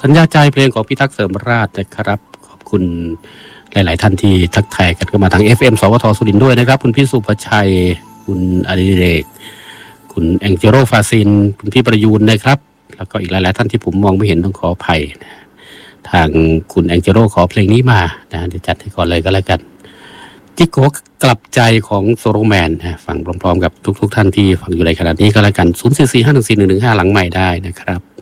สัญญาใจเพลงของพิทักษ์เสริมราชนะครับขอบคุณหลายๆท่านที่ทักทายกันเข้ามาทาง FM สวทสุรินทร์ด้วยนะครับคุณพี่สุภชัยคุณอดิเรกคุณแองเจโรฟาซินคุณพี่ประยูนนะครับแล้วก็อีกหลายๆท่านที่ผมมองไม่เห็นต้องขออภัยทางคุณแองเจโรขอเพลงนี้มานะเดี๋ยวจัดให้ก่อนเลยก็แล้วกันจิโกกลับใจของโซโรแมนนะฟังพร้อมๆกับทุกท่านที่ฟังอยู่ในขณะนี้ก็แล้วกัน 044514115 หลังใหม่ได้นะครับ